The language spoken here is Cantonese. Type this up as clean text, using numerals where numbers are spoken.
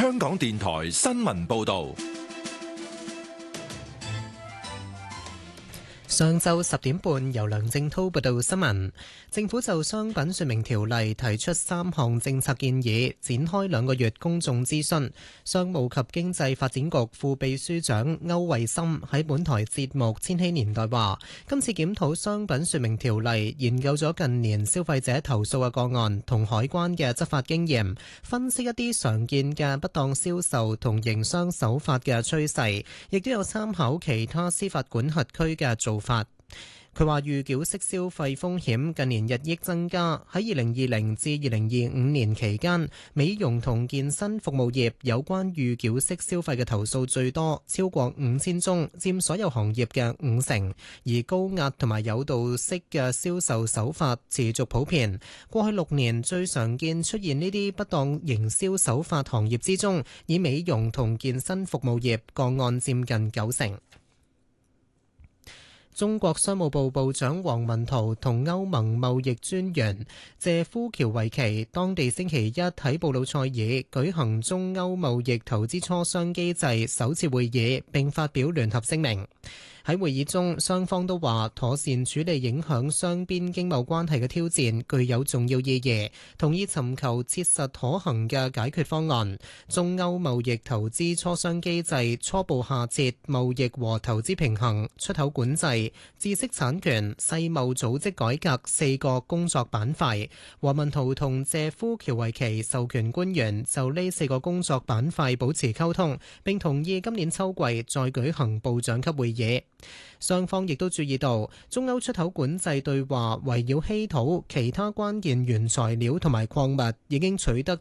香港電台新聞報道。 上晝10點半，由梁正滔報道新聞。政府就商品說明條例提出3項政策建議，展開2個月公眾諮詢。商務及經濟發展局副秘書長歐惠森喺本台節目《千禧年代》話，今次檢討商品說明條例，研究咗近年消費者投訴嘅個案同海關嘅執法經驗，分析一啲常見嘅不當銷售同營商手法嘅趨勢，亦都有參考其他司法管轄區嘅做法。佢話預繳式消費風險近年日益增加，喺2020至2025年期間，美容同健身服務業有關預繳式消費嘅投訴最多，超過5000宗，佔所有行業嘅50%。而高壓同埋誘導式嘅銷售手法持續普遍。過去6年最常見出現呢啲不當營銷手法行業之中，以美容同健身服務業個案佔近90%。中國商務部部長王文濤同歐盟貿易專員謝夫喬維奇當地星期一喺布魯塞爾舉行中歐貿易投資磋商機制首次會議，並發表聯合聲明。喺會議中，雙方都話妥善處理影響雙邊經貿關係嘅挑戰具有重要意義，同意尋求切實可行嘅解決方案。中歐貿易投資磋商機制初步下設貿易和投資平衡、出口管制、知識產權、世貿組織改革4個工作板塊。王文濤同謝夫喬維奇授權官員就呢4個工作板塊保持溝通，並同意今年秋季再舉行部長級會議。雙方亦都注意到，中歐出口管制對話圍繞稀土、其他關鍵原材料同埋礦物已經取得